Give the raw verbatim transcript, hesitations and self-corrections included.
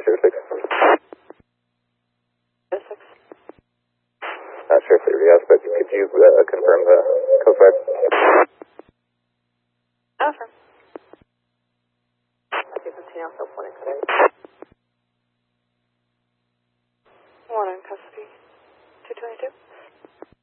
zero six. zero six. Uh, sure, Clear, yes, but could you uh, confirm the code five? Affirm. Aquí continua, so pone correcto.